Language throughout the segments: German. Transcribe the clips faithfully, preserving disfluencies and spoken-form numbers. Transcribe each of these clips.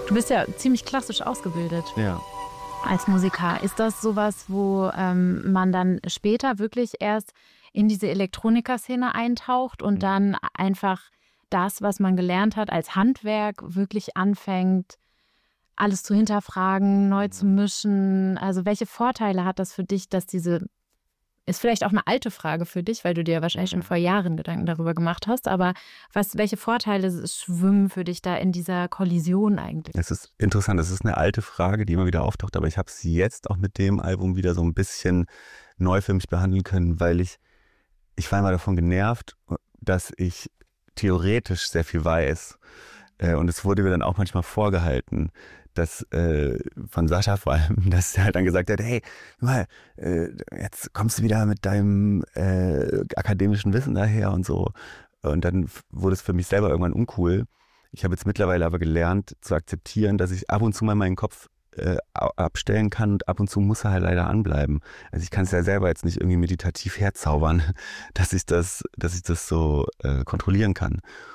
Du bist ja ziemlich klassisch ausgebildet. Ja. Als Musiker. Ist das sowas, wo ähm, man dann später wirklich erst in diese Elektronikerszene eintaucht und dann einfach das, was man gelernt hat als Handwerk, wirklich anfängt, alles zu hinterfragen, neu zu mischen? Also welche Vorteile hat das für dich, dass diese, ist vielleicht auch eine alte Frage für dich, weil du dir wahrscheinlich schon vor Jahren Gedanken darüber gemacht hast, aber was, welche Vorteile schwimmen für dich da in dieser Kollision eigentlich? Es ist interessant, es ist eine alte Frage, die immer wieder auftaucht, aber ich habe sie jetzt auch mit dem Album wieder so ein bisschen neu für mich behandeln können, weil ich, ich war immer davon genervt, dass ich theoretisch sehr viel weiß. Und es wurde mir dann auch manchmal vorgehalten, dass äh, von Sascha vor allem, dass er halt dann gesagt hat, hey, mal, äh, jetzt kommst du wieder mit deinem äh, akademischen Wissen daher und so. Und dann wurde es für mich selber irgendwann uncool. Ich habe jetzt mittlerweile aber gelernt zu akzeptieren, dass ich ab und zu mal meinen Kopf äh, abstellen kann und ab und zu muss er halt leider anbleiben. Also ich kann es ja selber jetzt nicht irgendwie meditativ herzaubern, dass ich das, dass ich das so äh, kontrollieren kann.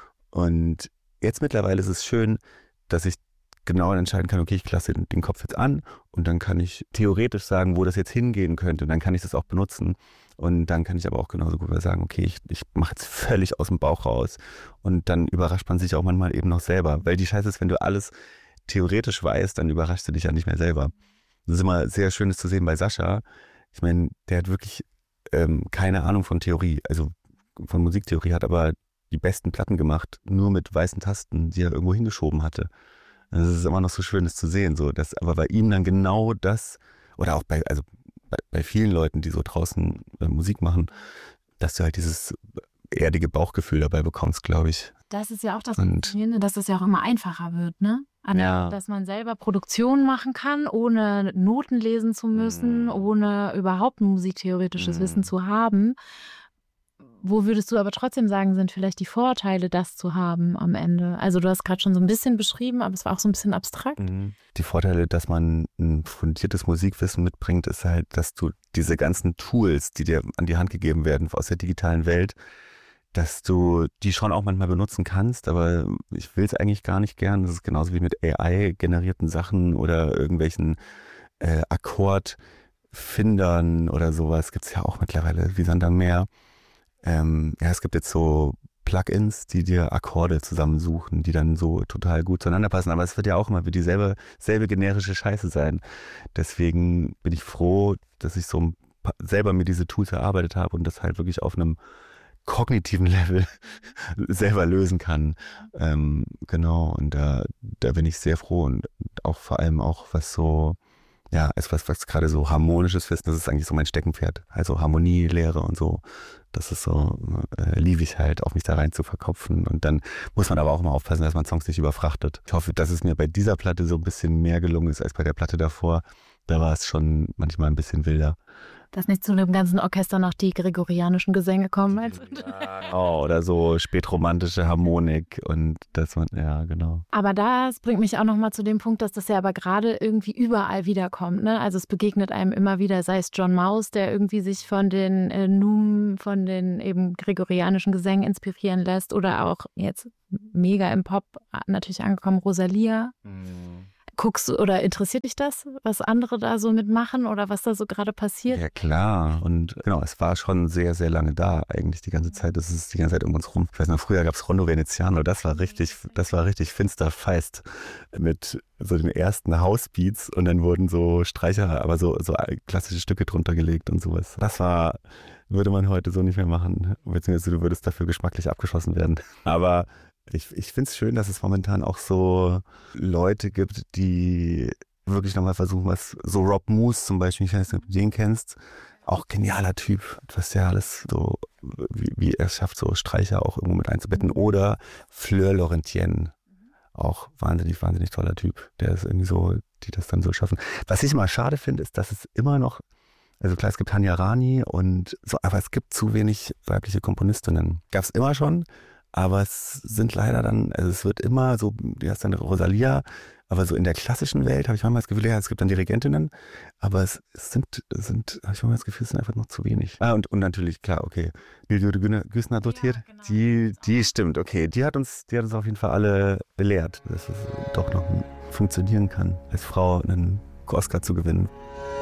Und jetzt mittlerweile ist es schön, dass ich genau entscheiden kann, okay, ich klasse den, den Kopf jetzt an und dann kann ich theoretisch sagen, wo das jetzt hingehen könnte und dann kann ich das auch benutzen und dann kann ich aber auch genauso gut sagen, okay, ich, ich mache jetzt völlig aus dem Bauch raus und dann überrascht man sich auch manchmal eben noch selber, weil die Scheiße ist, wenn du alles theoretisch weißt, dann überraschst du dich ja nicht mehr selber. Das ist immer sehr Schönes zu sehen bei Sascha. Ich meine, der hat wirklich ähm, keine Ahnung von Theorie, also von Musiktheorie, hat aber die besten Platten gemacht, nur mit weißen Tasten, die er irgendwo hingeschoben hatte. Es ist immer noch so schön, das zu sehen, so, dass aber bei ihm dann genau das, oder auch bei, also bei, bei vielen Leuten, die so draußen äh, Musik machen, dass du halt dieses erdige Bauchgefühl dabei bekommst, glaube ich. Das ist ja auch das Faszinierende, dass es ja auch immer einfacher wird, ne? An, ja. Dass man selber Produktionen machen kann, ohne Noten lesen zu müssen, mm. ohne überhaupt ein musiktheoretisches mm. Wissen zu haben. Wo würdest du aber trotzdem sagen, sind vielleicht die Vorteile, das zu haben am Ende? Also du hast gerade schon so ein bisschen beschrieben, aber es war auch so ein bisschen abstrakt. Die Vorteile, dass man ein fundiertes Musikwissen mitbringt, ist halt, dass du diese ganzen Tools, die dir an die Hand gegeben werden aus der digitalen Welt, dass du die schon auch manchmal benutzen kannst, aber ich will es eigentlich gar nicht gern. Das ist genauso wie mit A I-generierten Sachen oder irgendwelchen äh, Akkordfindern oder sowas. Gibt es ja auch mittlerweile wie Sand am Meer. Ähm, ja, es gibt jetzt so Plugins, die dir Akkorde zusammensuchen, die dann so total gut zueinander passen. Aber es wird ja auch immer wie dieselbe selbe generische Scheiße sein. Deswegen bin ich froh, dass ich so selber mir diese Tools erarbeitet habe und das halt wirklich auf einem kognitiven Level selber lösen kann. Ähm, genau, und da, da bin ich sehr froh und auch vor allem auch was so, ja, etwas, was gerade so harmonisches ist, das ist eigentlich so mein Steckenpferd. Also Harmonielehre und so. Das ist so, äh, liebe ich halt, auch mich da rein zu verkopfen. Und dann muss man aber auch mal aufpassen, dass man Songs nicht überfrachtet. Ich hoffe, dass es mir bei dieser Platte so ein bisschen mehr gelungen ist als bei der Platte davor. Da war es schon manchmal ein bisschen wilder. Dass nicht zu dem ganzen Orchester noch die gregorianischen Gesänge kommen. Also. Ja, oh, oder so spätromantische Harmonik und das man, ja, genau. Aber das bringt mich auch nochmal zu dem Punkt, dass das ja aber gerade irgendwie überall wiederkommt. Ne? Also es begegnet einem immer wieder, sei es John Maus, der irgendwie sich von den äh, Num, von den eben gregorianischen Gesängen inspirieren lässt oder auch jetzt mega im Pop natürlich angekommen, Rosalia. Mhm. Guckst du oder interessiert dich das, was andere da so mitmachen oder was da so gerade passiert? Ja, klar. Und genau, es war schon sehr, sehr lange da eigentlich die ganze Zeit. Das ist die ganze Zeit um uns rum. Ich weiß noch, früher gab es Rondo Veneziano. Das war richtig, das war richtig finster feist mit so den ersten Housebeats und dann wurden so Streicher, aber so, so klassische Stücke drunter gelegt und sowas. Das war, würde man heute so nicht mehr machen. Beziehungsweise du würdest dafür geschmacklich abgeschossen werden. Aber Ich, ich finde es schön, dass es momentan auch so Leute gibt, die wirklich nochmal versuchen, was, so Rob Moose zum Beispiel, ich weiß nicht, ob du den kennst, auch genialer Typ, was der alles so, wie, wie er es schafft, so Streicher auch irgendwo mit einzubetten. Oder Fleur Laurentienne, auch wahnsinnig, wahnsinnig toller Typ, der ist irgendwie so, die das dann so schaffen. Was ich immer schade finde, ist, dass es immer noch, also klar, es gibt Tanja Rani und so, aber es gibt zu wenig weibliche Komponistinnen. Gab es immer schon. Aber es sind leider dann, also es wird immer so, du hast dann Rosalia, aber so in der klassischen Welt habe ich manchmal das Gefühl, ja, es gibt dann Dirigentinnen, aber es, es sind, es sind, habe ich manchmal das Gefühl, es sind einfach noch zu wenig. Ah, und, und natürlich, klar, okay, Hildur Güssner dotiert, Ja, genau. die, die stimmt, okay, die hat uns, die hat uns auf jeden Fall alle belehrt, dass es doch noch funktionieren kann, als Frau einen Oscar zu gewinnen.